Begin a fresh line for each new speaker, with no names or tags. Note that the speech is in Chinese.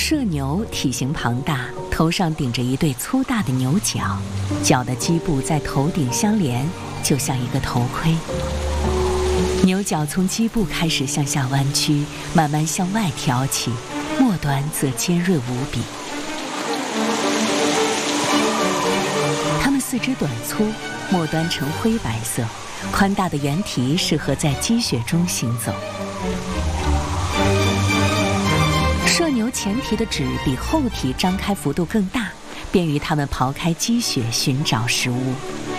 射牛体型庞大，头上顶着一对粗大的牛角，角的基部在头顶相连，就像一个头盔。牛角从基部开始向下弯曲，慢慢向外挑起，末端则尖锐无比。它们四肢短粗，末端呈灰白色，宽大的圆蹄适合在积雪中行走。射牛前蹄的趾比后蹄张开幅度更大，便于它们刨开积雪寻找食物。